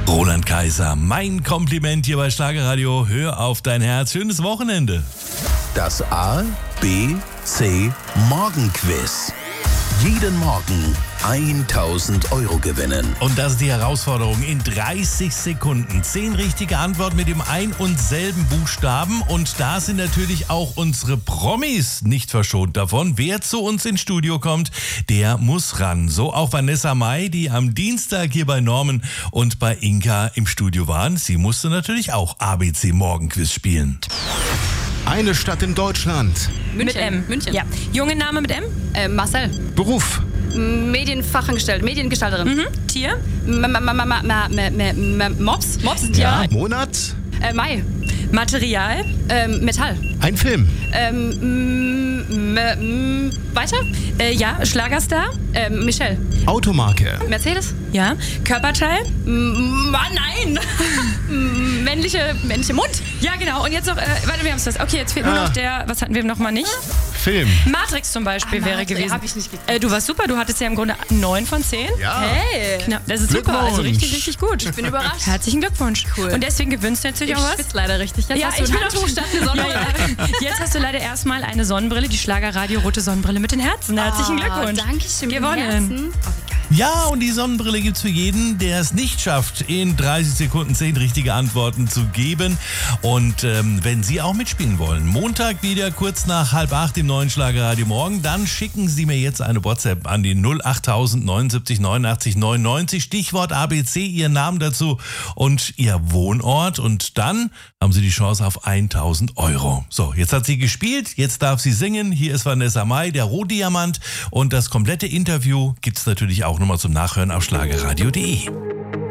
Roland Kaiser, mein Kompliment hier bei Schlagerradio. Hör auf dein Herz. Schönes Wochenende. Das A, B, C Morgenquiz. Jeden Morgen 1.000 € gewinnen. Und das ist die Herausforderung. In 30 Sekunden 10 richtige Antworten mit dem ein und selben Buchstaben. Und da sind natürlich auch unsere Promis nicht verschont davon. Wer zu uns ins Studio kommt, der muss ran. So auch Vanessa Mai, die am Dienstag hier bei Norman und bei Inka im Studio waren. Sie musste natürlich auch ABC Morgenquiz spielen. Eine Stadt in Deutschland. München. Mit M. München. Ja. Junge Name mit M? Marcel. Beruf. Medienfachangestellte, Mediengestalterin. Tier? Mops. Mops ist Ja. Monat. Mai. Material? Metall. Ein Film. Weiter? Ja. Schlagerstar? Michelle. Automarke. Mercedes. Ja. Körperteil? Nein! männliche Mund. Ja, genau. Und jetzt noch, warte, wir haben es fast. Okay, jetzt fehlt nur noch der, was hatten wir noch mal nicht? Film. Matrix zum Beispiel wäre gewesen. Habe ich nicht gekriegt. Du warst super, du hattest ja im Grunde 9 von 10. Ja. Hey! Knapp. Das ist super, also richtig, richtig gut. Ich bin überrascht. Herzlichen Glückwunsch. Cool. Und deswegen gewinnst du natürlich Ich auch was. schwitze leider richtig. Jetzt Ja, hast du ich ein bin Handtuch statt eine Sonnenbrille. Jetzt hast du leider erstmal eine Sonnenbrille, die Schlagerradio rote Sonnenbrille mit den Herzen. Herzlichen Glückwunsch. Dankeschön. Gewonnen. Ja, und die Sonnenbrille gibt's für jeden, der es nicht schafft, in 30 Sekunden 10 richtige Antworten zu geben. Und wenn Sie auch mitspielen wollen, Montag wieder kurz nach 7:30 im neuen Schlagerradio Morgen, dann schicken Sie mir jetzt eine WhatsApp an die 08000 79 89 99. Stichwort ABC, Ihren Namen dazu und Ihr Wohnort. Und dann haben Sie die Chance auf 1.000 €. So, jetzt hat sie gespielt, jetzt darf sie singen. Hier ist Vanessa Mai, der Rohdiamant. Und das komplette Interview gibt's natürlich auch nochmal zum Nachhören auf schlagerradio.de.